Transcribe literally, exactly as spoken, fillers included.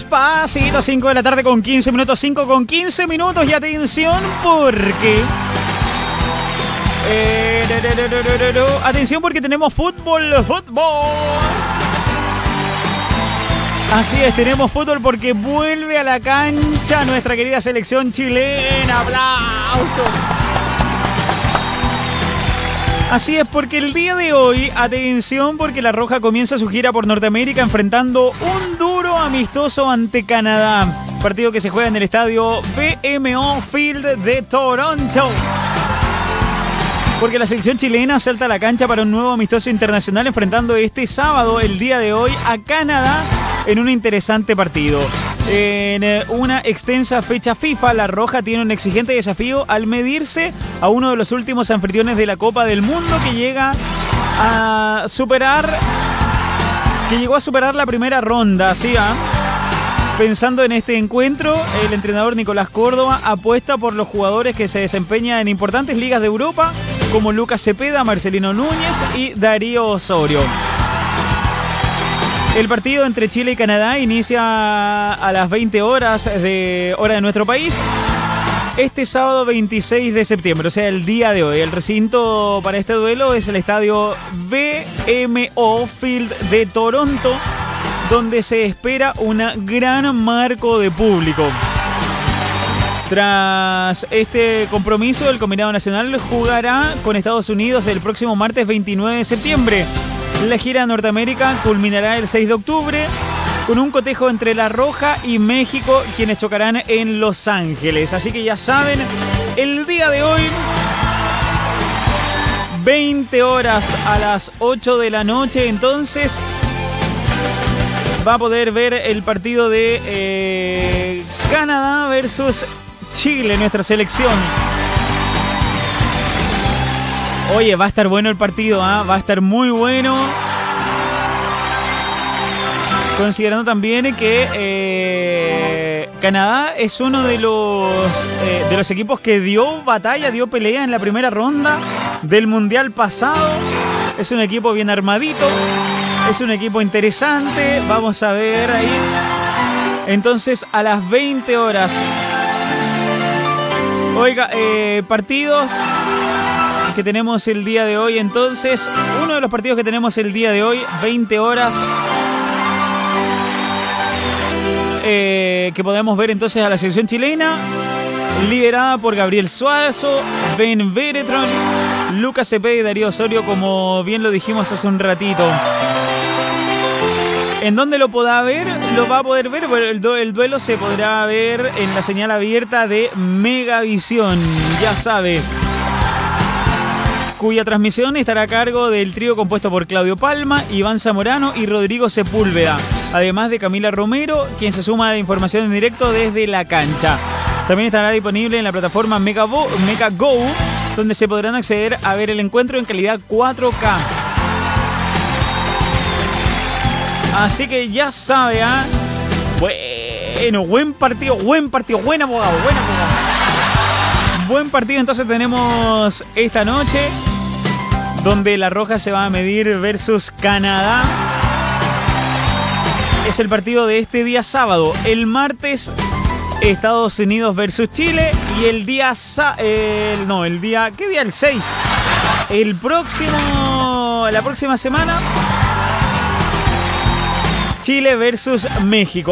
Despacito, cinco de la tarde con quince minutos, cinco con quince minutos y atención porque... Eh, no, no, no, no, no, no. Atención porque tenemos fútbol, fútbol. Así es, tenemos fútbol porque vuelve a la cancha nuestra querida selección chilena. ¡Aplausos! Así es, porque el día de hoy, atención, porque la Roja comienza su gira por Norteamérica enfrentando un duro amistoso ante Canadá. Partido que se juega en el estadio B M O Field de Toronto. Porque la selección chilena salta a la cancha para un nuevo amistoso internacional enfrentando este sábado, el día de hoy, a Canadá en un interesante partido. En una extensa fecha FIFA, la Roja tiene un exigente desafío al medirse a uno de los últimos anfitriones de la Copa del Mundo que llega a superar, que llegó a superar la primera ronda, ¿sí? ¿Ah? Pensando en este encuentro, el entrenador Nicolás Córdoba apuesta por los jugadores que se desempeñan en importantes ligas de Europa, como Lucas Cepeda, Marcelino Núñez y Darío Osorio. El partido entre Chile y Canadá inicia a las veinte horas de hora de nuestro país este sábado veintiséis de septiembre, o sea, el día de hoy. El recinto para este duelo es el estadio B M O Field de Toronto, donde se espera un gran marco de público. Tras este compromiso, el combinado nacional jugará con Estados Unidos el próximo martes veintinueve de septiembre. La gira a Norteamérica culminará el seis de octubre con un cotejo entre La Roja y México, quienes chocarán en Los Ángeles. Así que ya saben, el día de hoy, veinte horas a las ocho de la noche, entonces va a poder ver el partido de eh, Canadá versus Chile, nuestra selección. Oye, va a estar bueno el partido, ¿eh? Va a estar muy bueno. Considerando también que eh, Canadá es uno de los, eh, de los equipos que dio batalla, dio pelea en la primera ronda del Mundial pasado. Es un equipo bien armadito, es un equipo interesante. Vamos a ver ahí. Entonces, a las veinte horas. Oiga, eh, partidos que tenemos el día de hoy, entonces, uno de los partidos que tenemos el día de hoy, veinte horas, eh, que podemos ver entonces a la selección chilena, liderada por Gabriel Suazo, Ben Veretron, Lucas Cepeda y Darío Osorio, como bien lo dijimos hace un ratito. ¿En dónde lo podrá ver? Lo va a poder ver, el, du- el duelo se podrá ver en la señal abierta de Megavisión, ya sabe, cuya transmisión estará a cargo del trío compuesto por Claudio Palma, Iván Zamorano y Rodrigo Sepúlveda, además de Camila Romero, quien se suma a la información en directo desde la cancha. También estará disponible en la plataforma Mega, Bo- Mega Go, donde se podrán acceder a ver el encuentro en calidad cuatro K. Así que ya sabe, ¿ah? ¿eh? Bueno, buen partido, buen partido, buen abogado, buen abogado. Buen partido entonces tenemos esta noche, donde La Roja se va a medir versus Canadá. Es el partido de este día sábado. El martes, Estados Unidos versus Chile. Y el día... Sa- el, no, el día... ¿Qué día? El seis. El próximo... La próxima semana... Chile versus México.